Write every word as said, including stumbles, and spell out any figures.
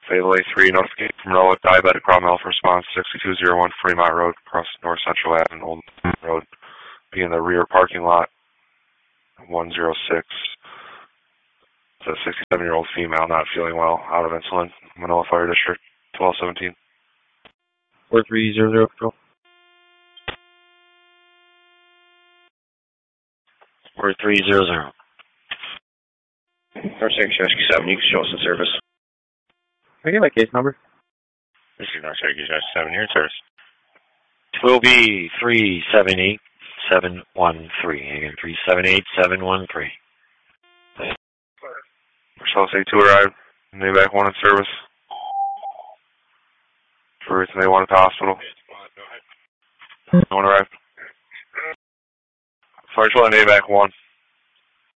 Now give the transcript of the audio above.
Fatal A three, notification from Relic, diabetic problem, alpha response, sixty-two oh one Fremont Road, across North Central Avenue, Old Road, be in the rear parking lot, one oh six. It's a sixty-seven-year-old female not feeling well, out of insulin, Manila Fire District, twelve seventeen. four three zero zero, control. four three zero zero. North Syracuse Rescue seven, you can show us in service. Can I get my case number? This is North Syracuse Rescue seven, here in service. Will be three seven eight seven one three. Again, three seven eight seven one three. Marcellus A two arrived, Navac one in service. For reason they want at the hospital. No one arrived. Sergeant Navac one.